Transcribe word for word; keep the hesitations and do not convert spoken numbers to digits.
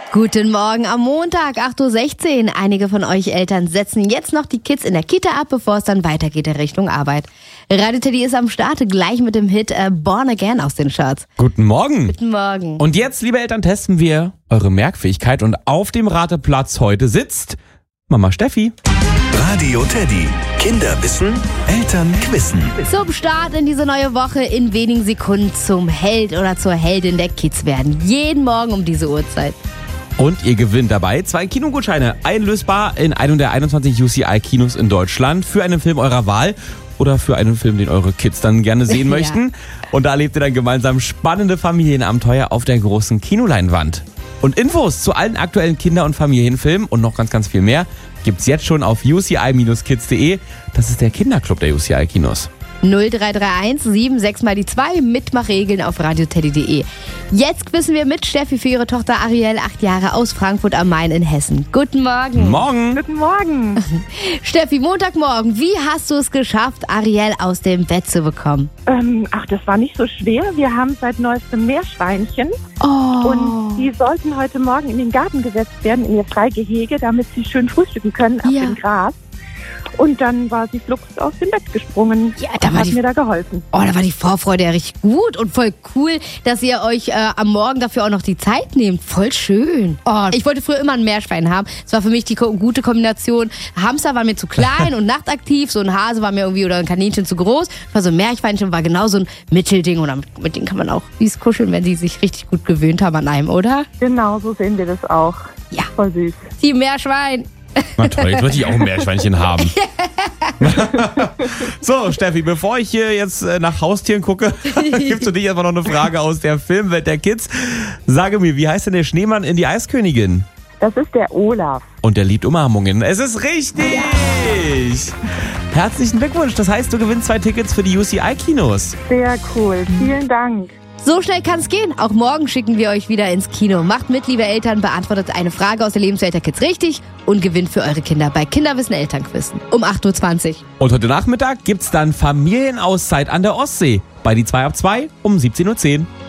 Guten Morgen am Montag, acht Uhr sechzehn. Einige von euch Eltern setzen jetzt noch die Kids in der Kita ab, bevor es dann weitergeht in Richtung Arbeit. Radio Teddy ist am Start, gleich mit dem Hit äh, Born Again aus den Charts. Guten Morgen. Guten Morgen. Und jetzt, liebe Eltern, testen wir eure Merkfähigkeit. Und auf dem Rateplatz heute sitzt Mama Steffi. Radio Teddy. Kinder wissen, Eltern quissen. Zum Start in diese neue Woche in wenigen Sekunden zum Held oder zur Heldin der Kids werden. Jeden Morgen um diese Uhrzeit. Und ihr gewinnt dabei zwei Kinogutscheine, einlösbar in einem der einundzwanzig U C I-Kinos in Deutschland für einen Film eurer Wahl oder für einen Film, den eure Kids dann gerne sehen Ja. möchten. Und da erlebt ihr dann gemeinsam spannende Familienabenteuer auf der großen Kinoleinwand. Und Infos zu allen aktuellen Kinder- und Familienfilmen und noch ganz, ganz viel mehr gibt's jetzt schon auf u c i dash kids punkt d e. Das ist der Kinderclub der U C I-Kinos. null drei drei eins sieben sechs mal die zwei, Mitmachregeln auf radio teddy punkt de. Jetzt quissen wir mit Steffi für ihre Tochter Ariel, acht Jahre, aus Frankfurt am Main in Hessen. Guten Morgen. Morgen. Guten Morgen. Steffi, Montagmorgen, wie hast du es geschafft, Ariel aus dem Bett zu bekommen? Ähm, ach, das war nicht so schwer. Wir haben seit neuestem Meerschweinchen Oh. und die sollten heute Morgen in den Garten gesetzt werden, in ihr Freigehege, damit sie schön frühstücken können auf Ja. dem Gras. Und dann war sie flugs aus dem Bett gesprungen Ja, da und war hat die- mir da geholfen. Oh, da war die Vorfreude ja richtig gut und voll cool, dass ihr euch äh, am Morgen dafür auch noch die Zeit nehmt. Voll schön. Oh, ich wollte früher immer ein Meerschwein haben. Das war für mich die ko- gute Kombination. Hamster war mir zu klein und nachtaktiv. So ein Hase war mir irgendwie oder ein Kaninchen zu groß. War so ein Meerschweinchen, war genau so ein Mittelding. Und mit, mit denen kann man auch süß kuscheln, wenn die sich richtig gut gewöhnt haben an einem, oder? Genau, so sehen wir das auch. Ja. Voll süß. Die Meerschwein. Na toll, jetzt möchte ich auch ein Meerschweinchen haben. So, Steffi, bevor ich hier jetzt äh, nach Haustieren gucke, gibt's für dich einfach noch eine Frage aus der Filmwelt der Kids. Sage mir, wie heißt denn der Schneemann in die Eiskönigin? Das ist der Olaf. Und der liebt Umarmungen. Es ist richtig! Herzlichen Glückwunsch. Das heißt, du gewinnst zwei Tickets für die U C I-Kinos. Sehr cool. Vielen Dank. So schnell kann's gehen. Auch morgen schicken wir euch wieder ins Kino. Macht mit, liebe Eltern, beantwortet eine Frage aus der Lebenswelt der Kids richtig und gewinnt für eure Kinder bei Kinderwissen Elternquissen um acht Uhr zwanzig. Und heute Nachmittag gibt's dann Familienauszeit an der Ostsee. Bei die zwei ab zwei um siebzehn Uhr zehn.